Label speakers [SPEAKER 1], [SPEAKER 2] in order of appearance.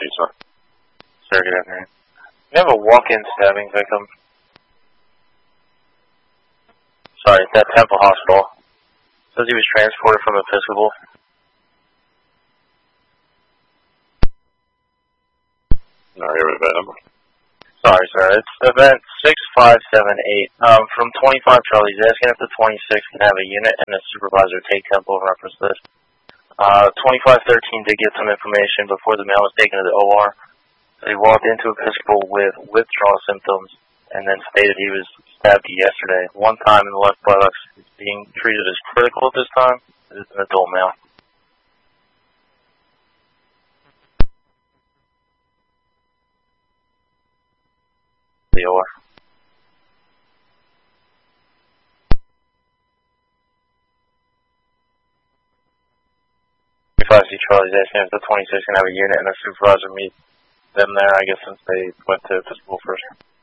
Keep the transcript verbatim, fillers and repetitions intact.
[SPEAKER 1] see, sir.
[SPEAKER 2] Sir, good afternoon. We have a walk-in stabbing victim. Sorry, at Temple Hospital. Says he was transported from Episcopal.
[SPEAKER 1] Alright, here with the number.
[SPEAKER 2] Sorry, sir. It's event six five seven eight. Um, from twenty-five Charlie. He's asking if the twenty-six can have a unit and a supervisor take Temple in reference to this. Uh, twenty-five thirteen did get some information before the male was taken to the O R. He walked into Episcopal with withdrawal symptoms and then stated he was stabbed yesterday. One time in the left buttocks. He's being treated as critical at this time. It's an adult male. The O R. If I see Charlie's asking if the twenty-six can have a unit and a supervisor meet them there, I guess, since they went to Episcopal first.